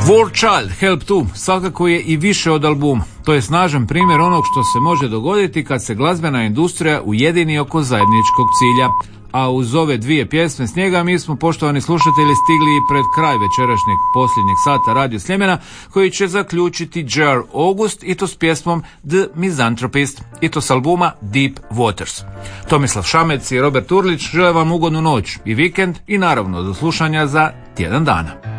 War Child, Help To, svakako je i više od albuma. To je snažan primjer onog što se može dogoditi kad se glazbena industrija ujedini oko zajedničkog cilja. A uz ove dvije pjesme Snijega mi smo, poštovani slušatelji, stigli i pred kraj večerašnjeg posljednjeg sata Radio Sljemena, koji će zaključiti J.R. August, i to s pjesmom The Misanthropist, i to s albuma Deep Waters. Tomislav Šamec i Robert Urlić žele vam ugodnu noć i vikend i naravno do slušanja za tjedan dana.